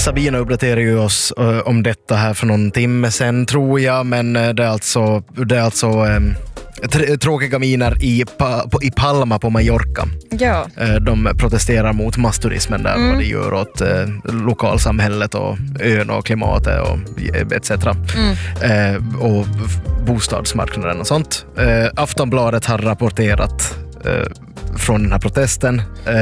Sabina uppdaterade ju oss om detta här för någon timme sedan tror jag, men det är alltså tråkiga miner i Palma på Mallorca. Ja. De protesterar mot massturismen där, vad det gör åt lokalsamhället och ön och klimatet och etc. Och bostadsmarknaden och sånt. Aftonbladet har rapporterat från den här protesten.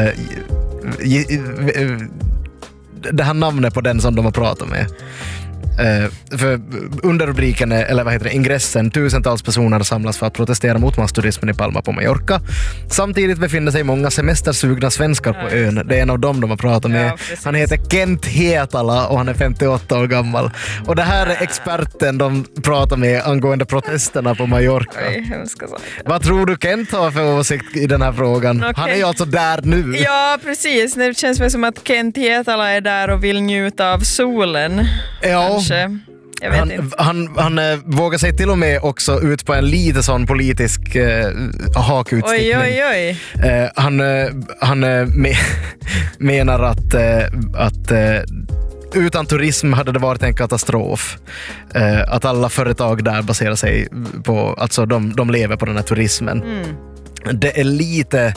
Det här namnet på den som de har pratat med. För under rubriken, eller vad heter det, ingressen, tusentals personer samlas för att protestera mot massturismen i Palma på Mallorca. Samtidigt befinner sig många semestersugna svenskar på ön. Det är en av dem de har pratat med. Ja, han heter Kent Hietala och han är 58 år gammal. Och det här är experten de pratar med angående protesterna på Mallorca. Vad tror du Kent har för åsikt i den här frågan? Okay. Han är ju alltså där nu. Ja, precis. Det känns väl som att Kent Hietala är där och vill njuta av solen. Ja. Han vågar sig till och med också ut på en lite sån politisk hakutstickning. Oj. Han menar att utan turism hade det varit en katastrof. Att alla företag där baserar sig på, alltså de lever på den här turismen. Det är lite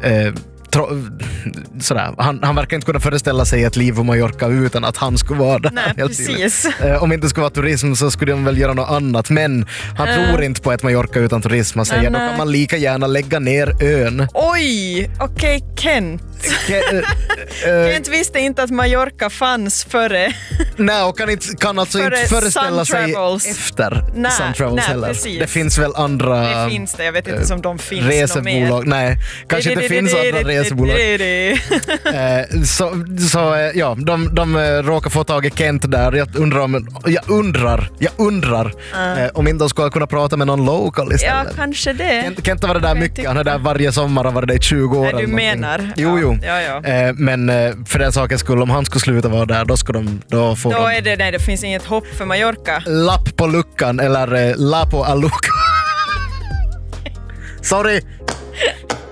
sådär. Han verkar inte kunna föreställa sig ett liv på Mallorca utan att han skulle vara där. Nej, precis. Om det inte skulle vara turism så skulle de väl göra något annat, men han tror inte på ett Mallorca utan turism. Han säger då kan man lika gärna lägga ner ön. Oj, okej, Kent. Kent visste inte att Mallorca fanns före. Nej, och kan alltså inte föreställa sig efter Sun Travels heller. Precis. Det finns väl andra det finns det, jag vet inte som de finns resebolag. Nej, kanske inte finns andra resebolag. Ja, de råkar få tag i Kent där. Jag undrar om inte de ska kunna prata med någon local istället. Ja, kanske det. Kent var det där mycket. Han är där varje sommar och var det i 20 år. Du menar? Jo. Ja. Men för den sakens skull, om han skulle sluta vara där, det finns inget hopp för Mallorca. Lapp på luckan eller la på aluka. Sorry.